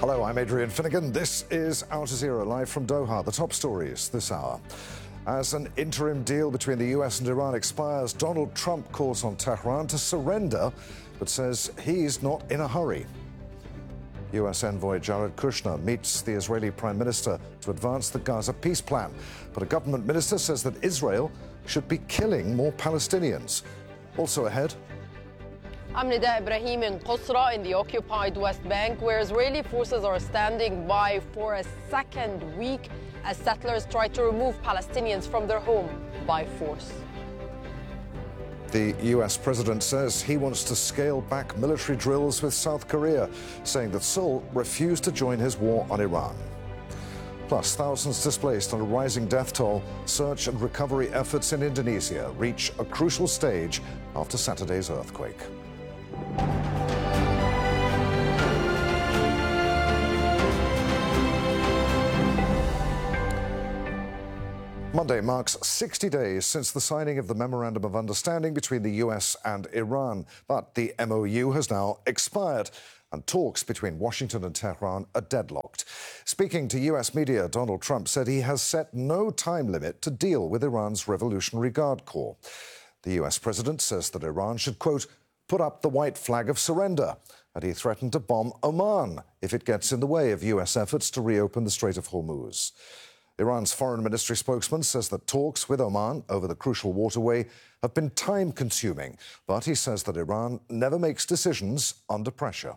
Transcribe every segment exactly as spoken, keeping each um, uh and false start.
Hello, I'm Adrian Finnegan. This is Al Jazeera live from Doha. The top stories this hour. As an interim deal between the U S and Iran expires, Donald Trump calls on Tehran to surrender, but says he's not in a hurry. U S envoy Jared Kushner meets the Israeli Prime Minister to advance the Gaza peace plan. But a government minister says that Israel should be killing more Palestinians. Also ahead. I'm Nida Ibrahim in Qusra in the occupied West Bank, where Israeli forces are standing by for a second week as settlers try to remove Palestinians from their home by force. The U S president says he wants to scale back military drills with South Korea, saying that Seoul refused to join his war on Iran. Plus, thousands displaced and a rising death toll. Search and recovery efforts in Indonesia reach a crucial stage after Saturday's earthquake. Monday marks sixty days since the signing of the Memorandum of Understanding between the U S and Iran. But the M O U has now expired, and talks between Washington and Tehran are deadlocked. Speaking to U S media, Donald Trump said he has set no time limit to deal with Iran's Revolutionary Guard Corps. The U S president says that Iran should, quote, put up the white flag of surrender, and he threatened to bomb Oman if it gets in the way of U S efforts to reopen the Strait of Hormuz. Iran's foreign ministry spokesman says that talks with Oman over the crucial waterway have been time-consuming, but he says that Iran never makes decisions under pressure.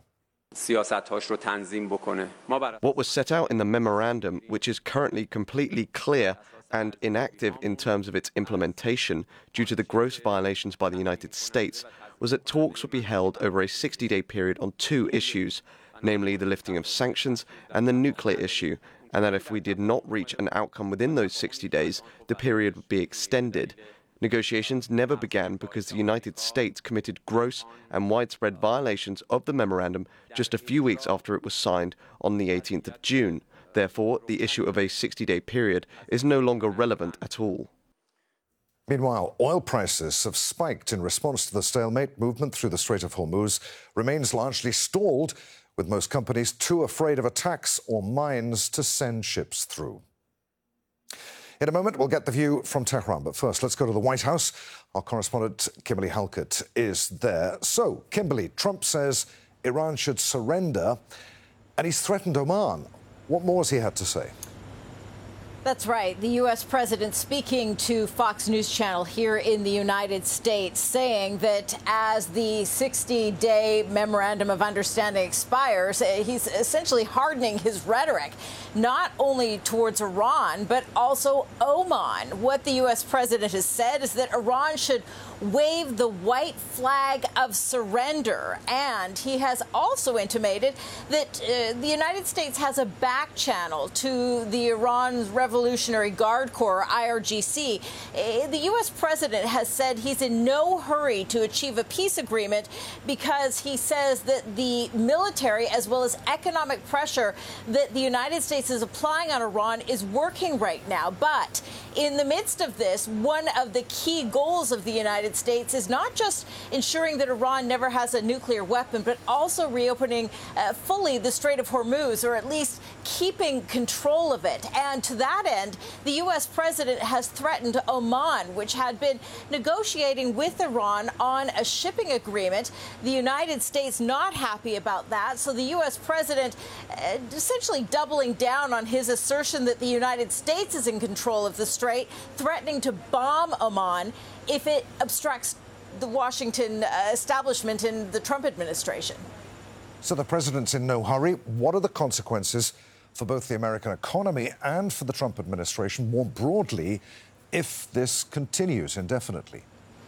What was set out in the memorandum, which is currently completely clear and inactive in terms of its implementation due to the gross violations by the United States, was that talks would be held over a sixty-day period on two issues, namely the lifting of sanctions and the nuclear issue, and that if we did not reach an outcome within those sixty days, the period would be extended. Negotiations never began because the United States committed gross and widespread violations of the memorandum just a few weeks after it was signed on the eighteenth of June. Therefore, the issue of a sixty-day period is no longer relevant at all. Meanwhile, oil prices have spiked in response to the stalemate. Movement through the Strait of Hormuz remains largely stalled, with most companies too afraid of attacks or mines to send ships through. In a moment, we'll get the view from Tehran. But first, let's go to the White House. Our correspondent, Kimberly Halkett, is there. So, Kimberly, Trump says Iran should surrender, and he's threatened Oman. What more has he had to say? That's right. The U S president speaking to Fox News Channel here in the United States, saying that as the sixty-day memorandum of understanding expires, he's essentially hardening his rhetoric, not only towards Iran, but also Oman. What the U S president has said is that Iran should wave the white flag of surrender. And he has also intimated that uh, the United States has a back channel to the Iran's Revolutionary Guard Corps, I R G C. Uh, the U S president has said he's in no hurry to achieve a peace agreement because he says that the military as well as economic pressure that the United States is applying on Iran is working right now. But in the midst of this, one of the key goals of the United States is not just ensuring that Iran never has a nuclear weapon, but also reopening uh, fully the Strait of Hormuz, or at least keeping control of it. And to that end, the U S president has threatened Oman, which had been negotiating with Iran on a shipping agreement. The United States not happy about that. So the U S president uh, essentially doubling down on his assertion that the United States is in control of the strait, threatening to bomb Oman if it obstructs the Washington uh, establishment in the Trump administration. So the president's in no hurry. What are the consequences for both the American economy and for the Trump administration more broadly if this continues indefinitely?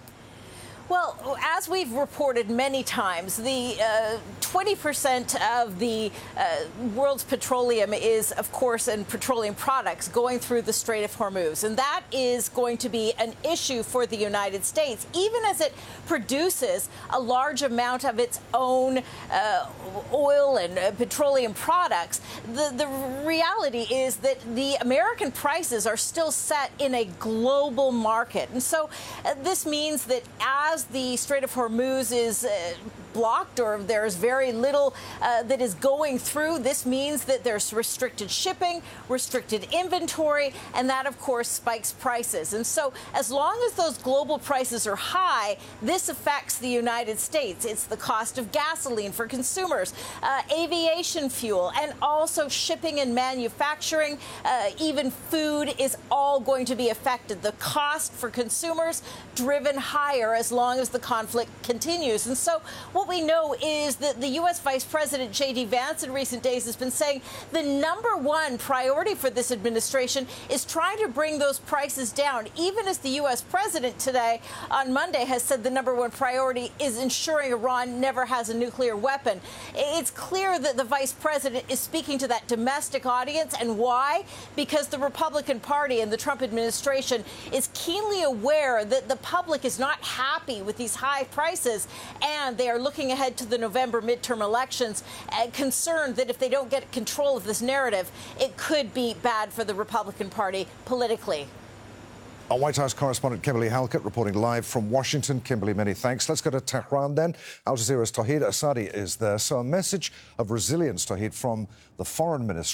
Well, as we've reported many times, the uh, twenty percent of the uh, world's petroleum is, of course, and petroleum products going through the Strait of Hormuz. And that is going to be an issue for the United States, even as it produces a large amount of its own uh, oil and uh, petroleum products. The, the reality is that the American prices are still set in a global market. And so uh, this means that as as the Strait of Hormuz is uh, blocked, or there's very little uh, that is going through, this means that there's restricted shipping, restricted inventory, and that, of course, spikes prices. And so as long as those global prices are high, this affects the United States. It's the cost of gasoline for consumers, uh, aviation fuel, and also shipping and manufacturing, uh, even food is all going to be affected. The cost for consumers driven higher as long as the conflict continues. And so what we know is that the U S Vice President J D Vance in recent days has been saying the number one priority for this administration is trying to bring those prices down, even as the U S president today on Monday has said the number one priority is ensuring Iran never has a nuclear weapon. It's clear that the vice president is speaking to that domestic audience. And why? Because the Republican Party and the Trump administration is keenly aware that the public is not happy with these high prices, and they are looking ahead to the November midterm elections and concerned that if they don't get control of this narrative, it could be bad for the Republican Party politically. Our White House correspondent Kimberly Halkett reporting live from Washington. Kimberly, many thanks. Let's go to Tehran then. Al Jazeera's Tawhid Asadi is there. So a message of resilience, Tawhid, from the foreign ministry.